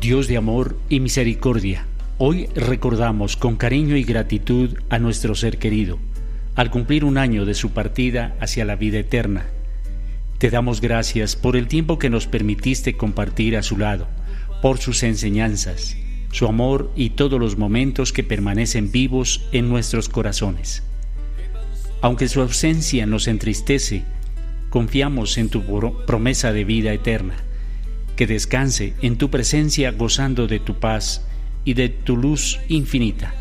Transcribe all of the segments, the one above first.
Dios de amor y misericordia, hoy recordamos con cariño y gratitud a nuestro ser querido, al cumplir un año de su partida hacia la vida eterna. Te damos gracias por el tiempo que nos permitiste compartir a su lado, por sus enseñanzas, su amor y todos los momentos que permanecen vivos en nuestros corazones. Aunque su ausencia nos entristece, confiamos en tu promesa de vida eterna, que descanse en tu presencia gozando de tu paz y de tu luz infinita.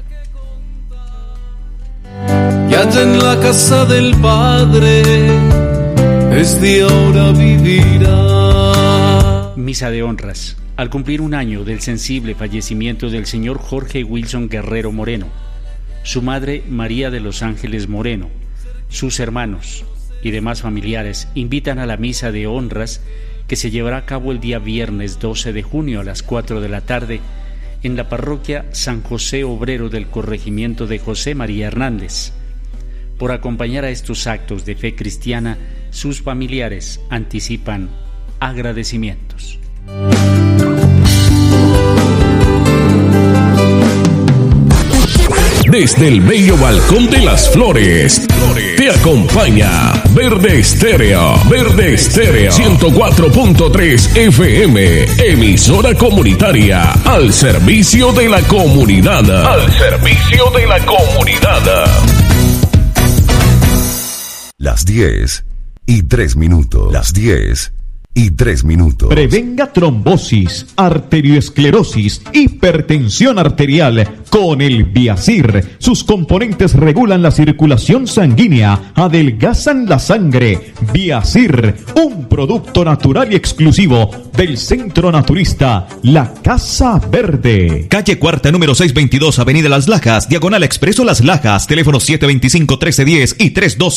Y allá en la casa del Padre, desde ahora vivirá. Misa de honras, al cumplir un año del sensible fallecimiento del señor Jorge Wilson Guerrero Moreno, su madre María de los Ángeles Moreno, sus hermanos y demás familiares invitan a la misa de honras que se llevará a cabo el día viernes 12 de junio a las 4 de la tarde en la parroquia San José Obrero del corregimiento de José María Hernández. Por acompañar a estos actos de fe cristiana, sus familiares anticipan agradecimientos. Desde el bello balcón de Las Flores, te acompaña Verde Estéreo, 104.3 FM, emisora comunitaria, al servicio de la comunidad. Las 10:03. Las 10:03. Prevenga trombosis, arterioesclerosis, hipertensión arterial con el Viasir. Sus componentes regulan la circulación sanguínea, adelgazan la sangre. Viasir, un producto natural y exclusivo del Centro Naturista La Casa Verde. Calle Cuarta, número 622, Avenida Las Lajas, diagonal Expreso Las Lajas, teléfono 725-1310 y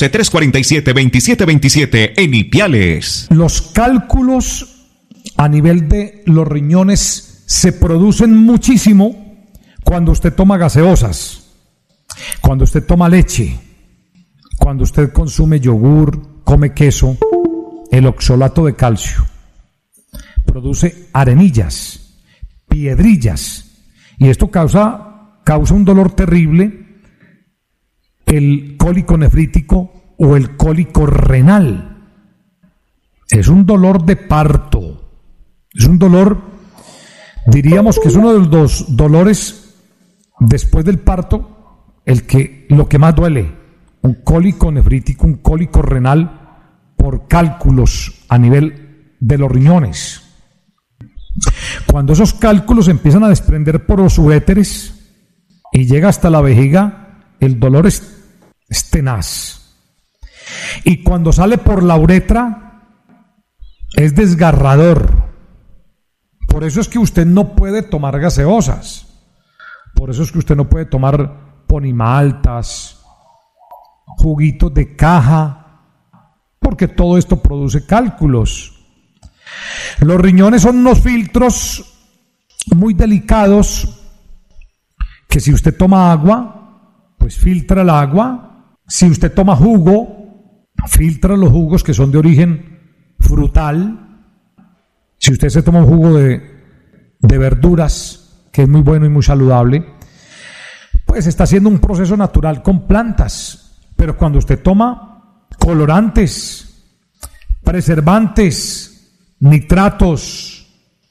312-347-2727 en Ipiales. Los cálculos a nivel de los riñones se producen muchísimo cuando usted toma gaseosas, cuando usted toma leche, cuando usted consume yogur, come queso. El oxalato de calcio produce arenillas, piedrillas, y esto causa un dolor terrible, el cólico nefrítico o el cólico renal. Es un dolor de parto, es un dolor, diríamos que es uno de los dolores después del parto, lo que más duele, un cólico nefrítico, un cólico renal por cálculos a nivel de los riñones. Cuando esos cálculos empiezan a desprender por los uréteres y llega hasta la vejiga, el dolor es tenaz. Y cuando sale por la uretra, es desgarrador. Por eso es que usted no puede tomar gaseosas. Por eso es que usted no puede tomar ponimaltas, juguitos de caja, porque todo esto produce cálculos. Los riñones son unos filtros muy delicados que si usted toma agua, pues filtra el agua. Si usted toma jugo, filtra los jugos que son de origen frutal. Si usted se toma un jugo de verduras, que es muy bueno y muy saludable, pues está haciendo un proceso natural con plantas. Pero cuando usted toma colorantes, preservantes, nitratos,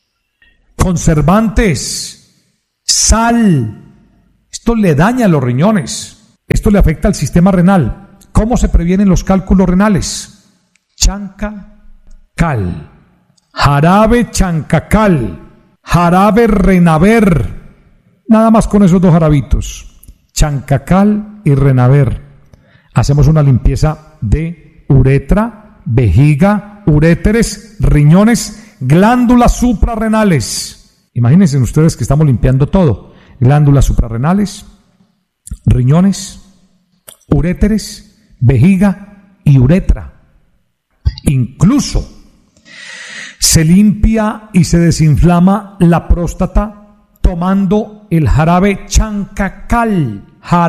conservantes, sal, esto le daña a los riñones, esto le afecta al sistema renal. ¿Cómo se previenen los cálculos renales? Chancacal, jarabe chancacal, jarabe renaver, nada más con esos dos jarabitos, chancacal y renaver. Hacemos una limpieza de uretra, vejiga, uréteres, riñones, glándulas suprarrenales. Imagínense ustedes que estamos limpiando todo: glándulas suprarrenales, riñones, uréteres, vejiga y uretra. Incluso se limpia y se desinflama la próstata tomando el jarabe chancacal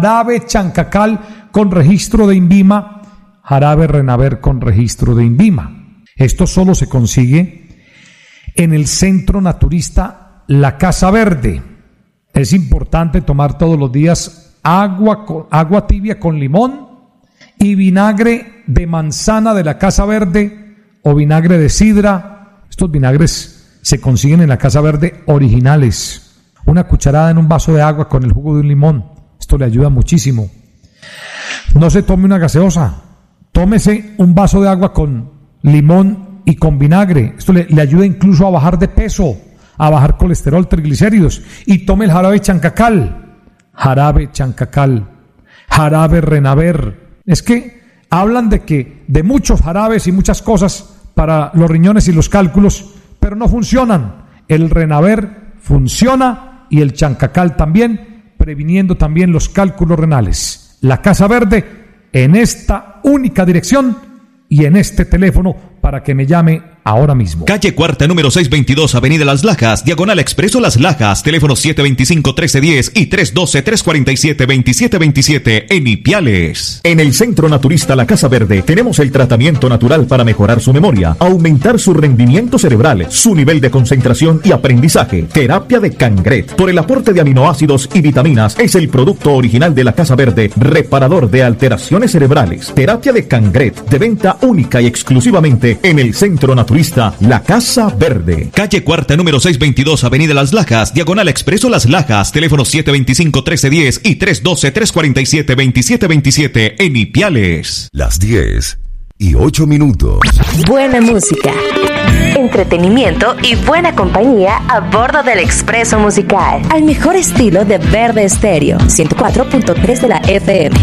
con registro de INVIMA, jarabe renaver con registro de INVIMA. Esto solo se consigue en el Centro Naturista La Casa Verde. Es importante tomar todos los días agua tibia con limón y vinagre de manzana de la Casa Verde o vinagre de sidra. Estos vinagres se consiguen en la Casa Verde originales. Una cucharada en un vaso de agua con el jugo de un limón. Esto le ayuda muchísimo. No se tome una gaseosa. Tómese un vaso de agua con limón y con vinagre. Esto le ayuda incluso a bajar de peso, a bajar colesterol, triglicéridos. Y tome el jarabe chancacal. Jarabe chancacal. Jarabe renaver. Es que hablan de muchos jarabes y muchas cosas para los riñones y los cálculos, pero no funcionan. El renaver funciona y el chancacal también, previniendo también los cálculos renales. La Casa Verde en esta única dirección y en este teléfono para que me llame ahora mismo. Calle Cuarta, número 622, Avenida Las Lajas, diagonal Expreso Las Lajas, teléfono 725-1310 y 312-347-2727 en Ipiales. En el Centro Naturista La Casa Verde tenemos el tratamiento natural para mejorar su memoria, aumentar su rendimiento cerebral, su nivel de concentración y aprendizaje. Terapia de Cangret, por el aporte de aminoácidos y vitaminas, es el producto original de La Casa Verde, reparador de alteraciones cerebrales. Terapia de Cangret, de venta única y exclusivamente en el Centro Naturista La Casa Verde. Calle Cuarta, número 622, Avenida Las Lajas, diagonal Expreso Las Lajas, teléfono 725-1310 y 312-347-2727 en Ipiales. Las 10:08. Buena música, entretenimiento y buena compañía a bordo del Expreso Musical. Al mejor estilo de Verde Estéreo, 104.3 de la FM.